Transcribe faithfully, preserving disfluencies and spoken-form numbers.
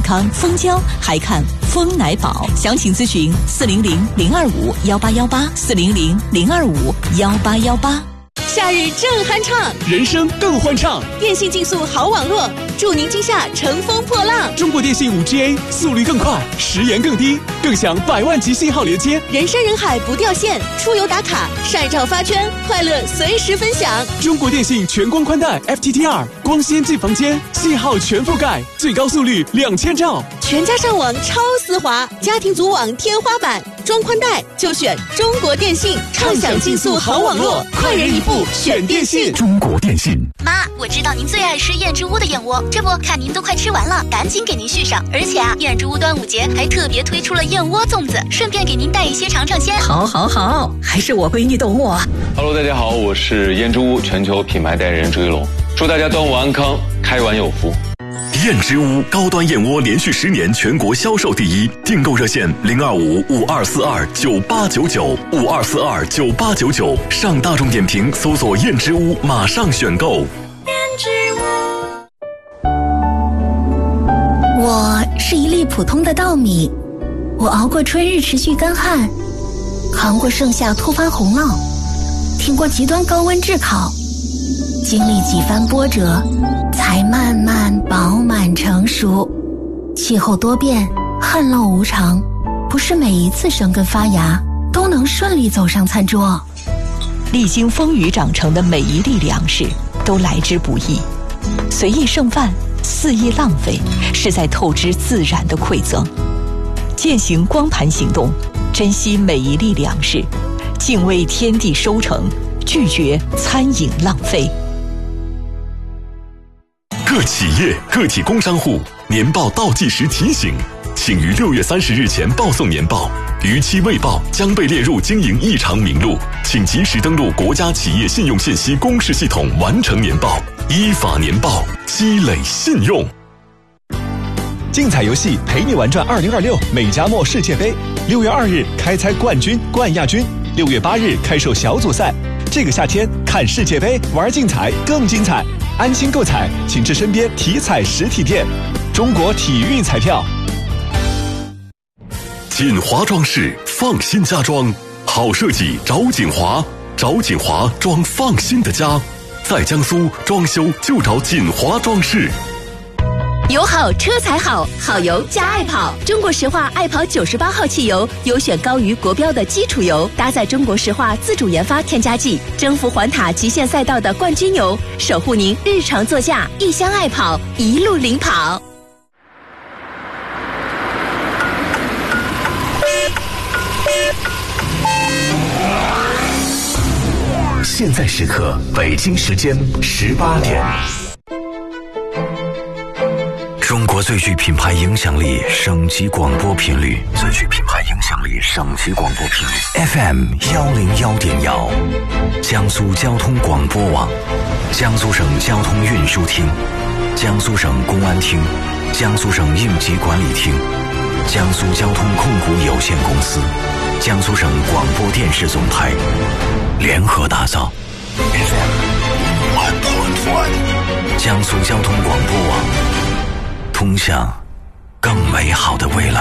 康蜂胶，还看蜂奶宝。详情咨询四零零零二五幺八幺八四零零零二五幺八幺八。 夏日正酣畅， 人生更欢畅。 电信竞速好网络，祝您今夏乘风破浪。 中国电信 五 G A 速率更快，时延更低，更享百万级信号连接， 人山人海不掉线，出游打卡、晒照发圈，快乐随时分享。 中国电信全光宽带 F T T R 光纤进房间，信号全覆盖，最高速率两千兆， 全家上网超丝滑，家庭组网天花板。装宽带就选中国电信，畅享竞速好网络，快人一步选电信。 中国电信。 妈，我知道您最爱吃燕之屋的燕窝，这不看您都快吃完了，赶紧给您续上。而且啊，燕之屋端午节还特别推出了燕窝粽子，顺便给您带一些尝尝鲜。 好好好，还是我闺女懂我。 Hello， 大家好，我是燕之屋全球品牌代言人朱一龙，祝大家端午安康，开碗有福。 燕之屋高端燕窝连续十年全国销售第一，订购热线零二五五二四二九八九九五二四二九八九九，上大众点评搜索燕之屋，马上选购。 燕之屋。 我是一粒普通的稻米，我熬过春日持续干旱，扛过盛夏突发洪涝，挺过极端高温炙烤，经历几番波折，才慢慢饱满成熟。气候多变，旱涝无常，不是每一次生根发芽都能顺利走上餐桌。 历经风雨长成的每一粒粮食都来之不易，随意剩饭，肆意浪费，是在透支自然的馈赠。践行光盘行动，珍惜每一粒粮食，敬畏天地收成，拒绝餐饮浪费。 各企业、个体工商户年报倒计时提醒，请于六月三十日前报送年报，逾期未报将被列入经营异常名录，请及时登录国家企业信用信息公示系统完成年报，依法年报，积累信用。 竞彩游戏陪你玩转二零二六美加墨世界杯，六月二日开猜冠军、冠亚军，六月八日开售小组赛。这个夏天看世界杯，玩竞彩更精彩。安心购彩，请至身边体彩实体店。中国体育彩票。 锦华装饰，放心家装，好设计找锦华，找锦华装放心的家。在江苏装修就找锦华装饰。 油好车才好，好油加爱跑。中国石化爱跑九十八号汽油，优选高于国标的基础油，搭载中国石化自主研发添加剂，征服环塔极限赛道的冠军油，守护您日常座驾，一箱爱跑，一路领跑。 现在时刻，北京时间十八点。中国最具品牌影响力省级广播频率，最具品牌影响力省级广播频率 F M 幺零幺点幺，江苏交通广播网，江苏省交通运输厅，江苏省公安厅，江苏省应急管理厅，江苏交通控股有限公司，江苏省广播电视总台联合打造 F M 一点一，江苏交通广播网，通向更美好的未来。